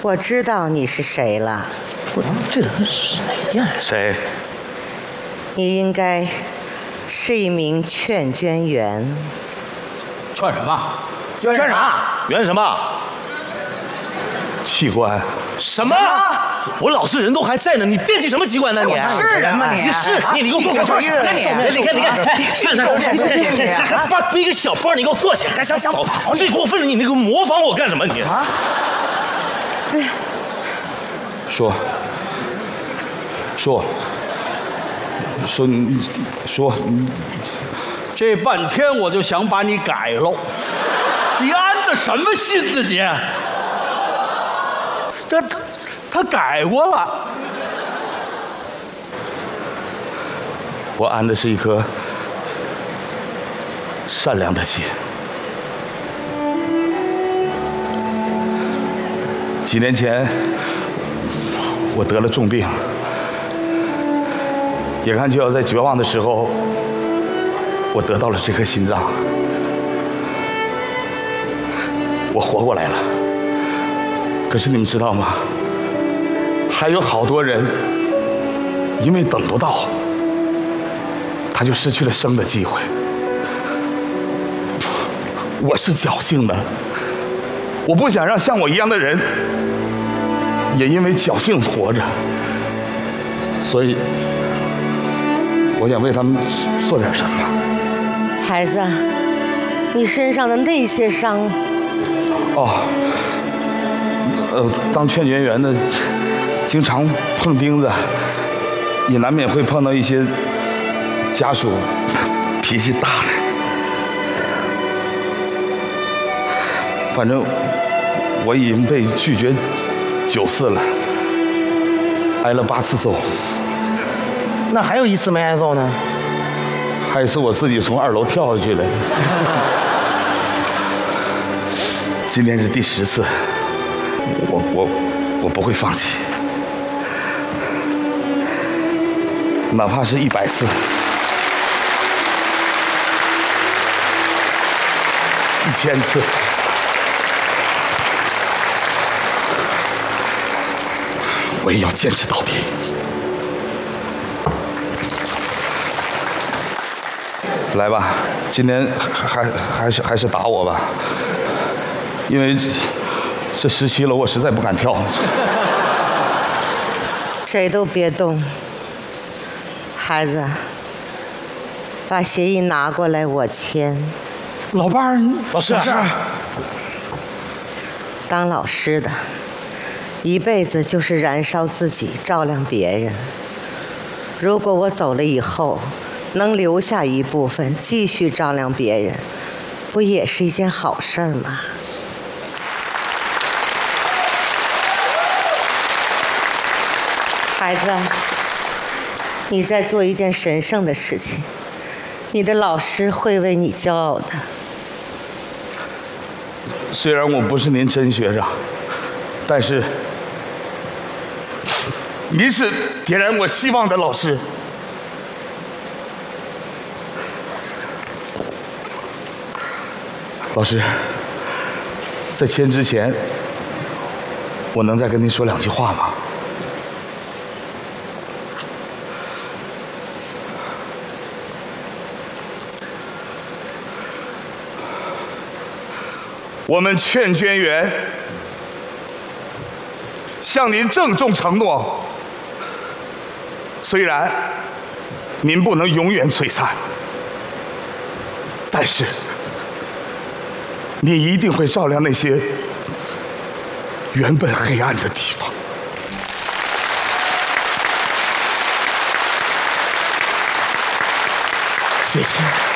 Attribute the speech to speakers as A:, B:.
A: 我知道你是谁了。
B: 不是，这人是谁呀？
C: 谁？
A: 你应该是一名劝捐员。
B: 劝什么？捐啥？
C: 圆什么？
D: 器官？
C: 什么？我老实人都还在呢，你惦记什么器官呢？你
B: 是人吗你？
C: 你给我过去！你看，还背个小包，你给我过去，还想跑？最过分了，你那个模仿我干什么？你啊？
D: 说，
B: 这半天我就想把你改喽，你安的什么心呢你？他改过了。
D: 我安的是一颗善良的心。几年前，我得了重病，眼看就要在绝望的时候，我得到了这颗心脏，我活过来了。可是你们知道吗？还有好多人因为等不到，他就失去了生的机会。我是侥幸的，我不想让像我一样的人也因为侥幸活着，所以我想为他们做点什么。
A: 孩子，你身上的那些伤……
D: 当劝捐员的，经常碰钉子，也难免会碰到一些家属脾气大的。反正我已经被拒绝9次了，挨了8次揍。
E: 那还有1次没挨揍呢？
D: 还有一次我自己从2楼跳下去的。今天是第10次，我不会放弃，哪怕是100次、1000次，我也要坚持到底。来吧，今天还是打我吧，因为这17楼我实在不敢跳。
A: 谁都别动，孩子，把协议拿过来，我签。
B: 老伴儿，
C: 老师，
A: 当老师的，一辈子就是燃烧自己，照亮别人。如果我走了以后，能留下一部分继续照亮别人，不也是一件好事儿吗？孩子，你在做一件神圣的事情，你的老师会为你骄傲的。
D: 虽然我不是您真学长，但是您是点燃我希望的老师。老师，在签之前，我能再跟您说2句话吗？我们劝捐员向您郑重承诺，虽然您不能永远璀璨，但是你一定会照亮那些原本黑暗的地方。谢谢。